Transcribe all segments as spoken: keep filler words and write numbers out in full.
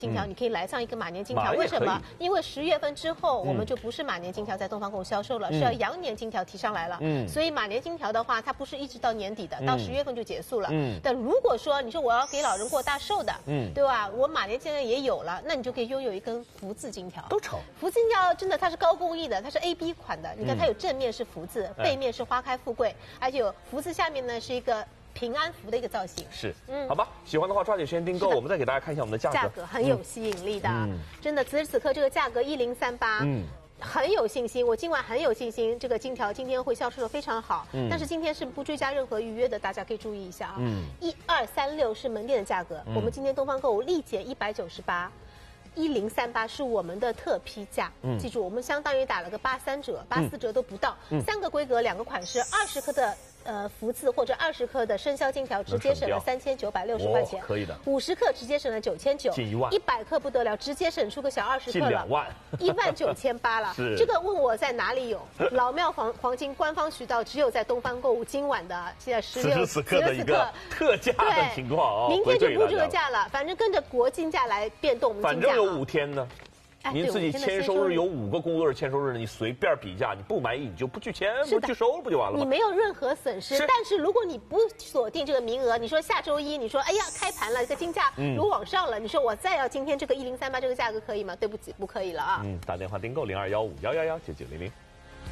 金条，你可以来上一个马年金条。为什么？因为十月份之后，我们就不是马年金条在东方购物销售了，是要羊年金条提上来了。嗯，所以马年金条的话，它不是一直到年底的，到十月份就结束了。嗯，但如果说你说我要给老人过大寿的，嗯，对吧？我马年金条也有了，那你就可以拥有一根福字金条。 都成。 福字金条真的它是高工艺的，它是 A B 款的。你看它有正面是福字，背面是花开富贵，而且有福字下面呢是一个。平安符的一个造型是，嗯，好吧，喜欢的话抓紧时间订购。我们再给大家看一下我们的价格， 价格很有吸引力的，嗯、真的，此时此刻这个价格一零三八，嗯，很有信心。我今晚很有信心，这个金条今天会销售的非常好。嗯，但是今天是不追加任何预约的，大家可以注意一下啊。嗯，一二三六是门店的价格，嗯、我们今天东方购物立减一百九十八。一零三八是我们的特批价，嗯，记住，我们相当于打了个八三折，八四折都不到，嗯、三个规格，两个款式，二十克的呃福字或者二十克的生肖金条，直接省了三千九百六十块钱， 可以的。 五十克直接省了九千九， 近一万。 一百克不得了，直接省出个小二十克了， 近两万， 一万九千八了。是这个问我在哪里有？老庙黄黄金官方渠道只有在东方购物今晚的现在十六此时此刻的一个特价的情况哦，明天就不这个价了，反正跟着国金价来变动，我们反正有五天呢。您自己签收日有五个工作日签收日，你随便比价，你不满意你就不去签，不去收不就完了吗？ 你没有任何损失。但是如果你不锁定这个名额，你说下周一，你说哎呀开盘了，这个金价如果往上了，你说我再要今天这个一零三八这个价格可以吗？对不起，不可以了啊。 嗯，打电话订购零二幺五幺幺幺九九零零。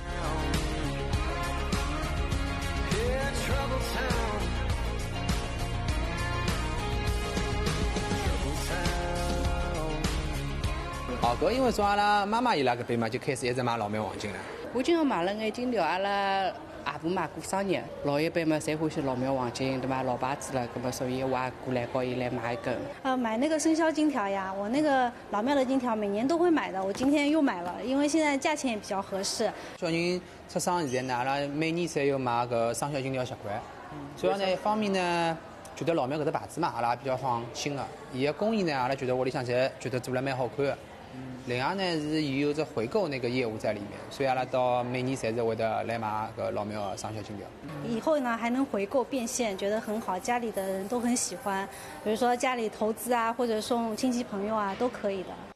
哦，搿因为从阿拉妈妈伊拉搿边嘛，就开始一直买老庙黄金了。 我今后买了眼金条，阿拉阿婆买过生日，老一辈嘛侪欢喜老庙黄金，对吧？老牌子了，搿么所以我也过来告伊来买一根。 呃，买那个生肖金条呀，我那个老庙的金条每年都会买的，我今天又买了，因为现在价钱也比较合适。 小人出生现在呢，阿拉每年侪有买搿生肖金条习惯。主要呢，一方面呢，觉得老庙搿只牌子嘛，阿拉比较放心个。伊个工艺呢，阿拉觉得屋里向侪觉得做了蛮好看的。另外呢是有着回购那个业务在里面，所以阿拉到每年侪是会得来买个老庙的生肖金条。 以后呢还能回购变现，觉得很好，家里的人都很喜欢。比如说家里投资啊，或者送亲戚朋友啊，都可以的。